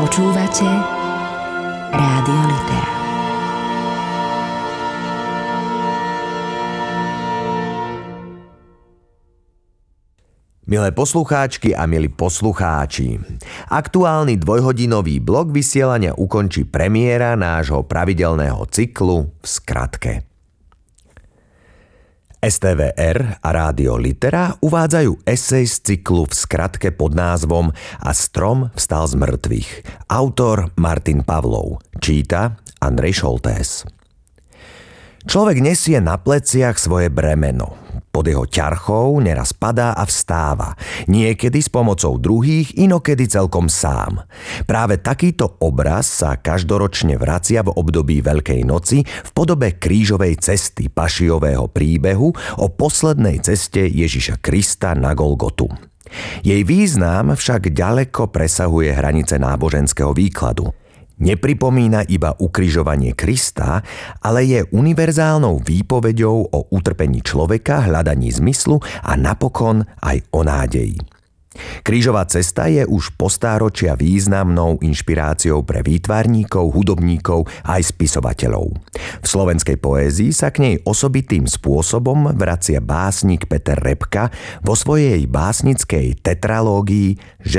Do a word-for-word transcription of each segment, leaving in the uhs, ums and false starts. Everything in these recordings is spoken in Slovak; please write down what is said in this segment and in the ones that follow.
Počúvate Rádio Litera. Milé poslucháčky a milí poslucháči, aktuálny dvojhodinový blok vysielania ukončí premiéra nášho pravidelného cyklu v skratke. es té vé er a Rádio Litera uvádzajú esej z cyklu v skratke pod názvom A strom vstal z mŕtvych. Autor Martin Pavlov. Číta Andrej Šoltés. Človek nesie na pleciach svoje bremeno. Pod jeho ťarchou neraz padá a vstáva. Niekedy s pomocou druhých, inokedy celkom sám. Práve takýto obraz sa každoročne vracia v období Veľkej noci v podobe krížovej cesty Pašiového príbehu o poslednej ceste Ježiša Krista na Golgotu. Jej význam však ďaleko presahuje hranice náboženského výkladu. Nepripomína iba ukrižovanie Krista, ale je univerzálnou výpoveďou o utrpení človeka, hľadaní zmyslu a napokon aj o nádeji. Krížová cesta je už po stáročia významnou inšpiráciou pre výtvarníkov, hudobníkov aj spisovateľov. V slovenskej poézii sa k nej osobitým spôsobom vracia básnik Peter Repka vo svojej básnickej tetralógii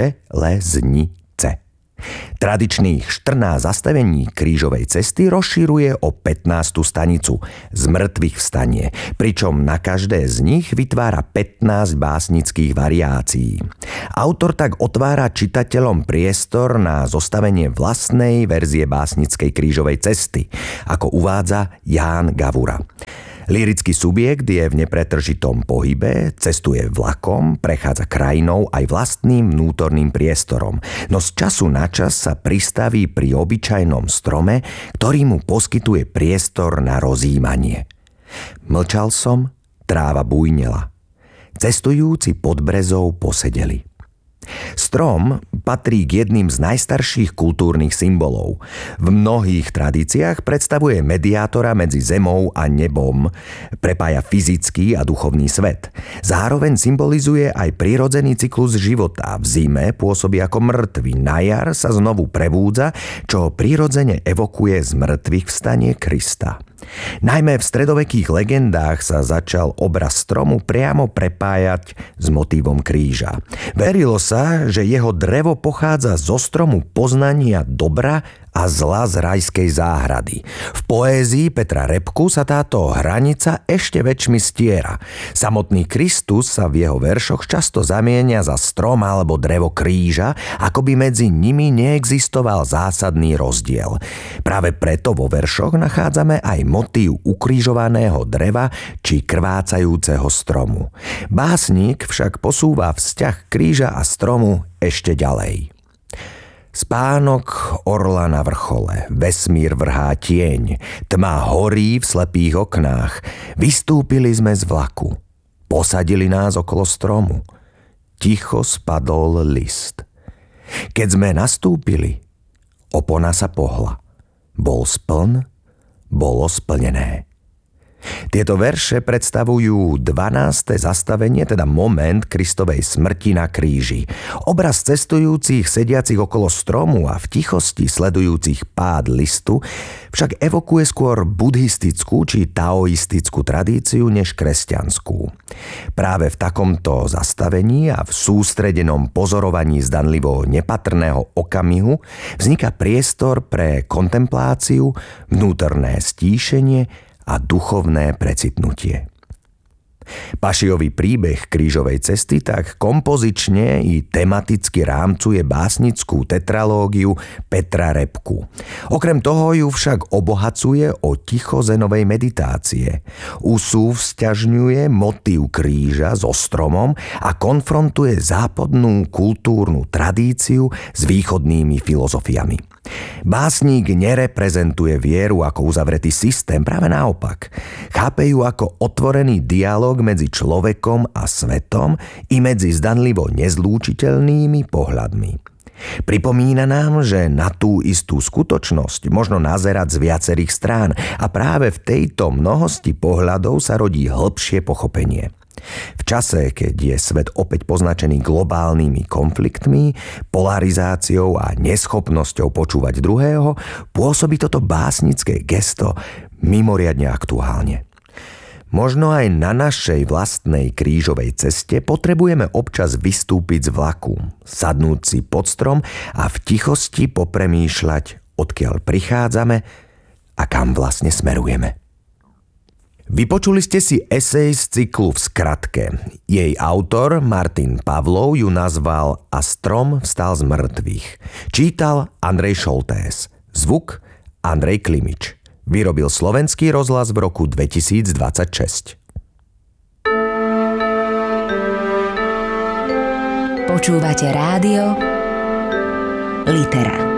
Železnice. Tradičných štrnásť zastavení krížovej cesty rozširuje o pätnástu stanicu z mŕtvych vstanie, pričom na každé z nich vytvára pätnásť básnických variácií. Autor tak otvára čitateľom priestor na zostavenie vlastnej verzie básnickej krížovej cesty, ako uvádza Ján Gavura. Lyrický subjekt je v nepretržitom pohybe, cestuje vlakom, prechádza krajinou aj vlastným vnútorným priestorom, no z času na čas sa pristaví pri obyčajnom strome, ktorý mu poskytuje priestor na rozjímanie. Mlčal som, tráva bujnela. Cestujúci pod brezou posedeli. Strom patrí k jedným z najstarších kultúrnych symbolov. V mnohých tradíciách predstavuje mediátora medzi zemou a nebom, prepája fyzický a duchovný svet. Zároveň symbolizuje aj prirodzený cyklus života. V zime pôsobí ako mŕtvy, na jar sa znovu prebúdza, čo prirodzene evokuje z mŕtvych vstanie Krista. Najmä v stredovekých legendách sa začal obraz stromu priamo prepájať s motívom kríža. Verilo sa, že jeho drevo pochádza zo stromu poznania dobra a zla z rajskej záhrady. V poézii Petra Repku sa táto hranica ešte väčšmi stiera. Samotný Kristus sa v jeho veršoch často zamienia za strom alebo drevo kríža, ako by medzi nimi neexistoval zásadný rozdiel. Práve preto vo veršoch nachádzame aj motív ukrižovaného dreva či krvácajúceho stromu. Básnik však posúva vzťah kríža a stromu ešte ďalej. Spánok orla na vrchole, vesmír vrhá tieň, tma horí v slepých oknách. Vystúpili sme z vlaku, posadili nás okolo stromu. Ticho spadol list. Keď sme nastúpili, opona sa pohla. Bol spln, bolo splnené. Tieto verše predstavujú dvanáste zastavenie, teda moment Kristovej smrti na kríži. Obraz cestujúcich sediacich okolo stromu a v tichosti sledujúcich pád listu však evokuje skôr buddhistickú či taoistickú tradíciu než kresťanskú. Práve v takomto zastavení a v sústredenom pozorovaní zdanlivo nepatrného okamihu vzniká priestor pre kontempláciu, vnútorné stíšenie a duchovné precitnutie. Pašiový príbeh krížovej cesty tak kompozične i tematicky rámcuje básnickú tetralógiu Petra Repku. Okrem toho ju však obohacuje o ticho zenovej meditácie. Usúvzťažňuje motív kríža so stromom a konfrontuje západnú kultúrnu tradíciu s východnými filozofiami. Básnik nereprezentuje vieru ako uzavretý systém, práve naopak. Chápe ju ako otvorený dialog medzi človekom a svetom i medzi zdanlivo nezlúčiteľnými pohľadmi. Pripomína nám, že na tú istú skutočnosť možno nazerať z viacerých strán a práve v tejto mnohosti pohľadov sa rodí hĺbšie pochopenie. V čase, keď je svet opäť poznačený globálnymi konfliktmi, polarizáciou a neschopnosťou počúvať druhého, pôsobí toto básnické gesto mimoriadne aktuálne. Možno aj na našej vlastnej krížovej ceste potrebujeme občas vystúpiť z vlaku, sadnúť si pod strom a v tichosti popremýšľať, odkiaľ prichádzame a kam vlastne smerujeme. Vypočuli ste si esej z cyklu V skratke. Jej autor Martin Pavlov ju nazval A strom vstal z mŕtvych. Čítal Andrej Šoltés. Zvuk Andrej Klimič. Vyrobil Slovenský rozhlas v roku dvetisícdvadsaťšesť. Počúvate rádio Litera.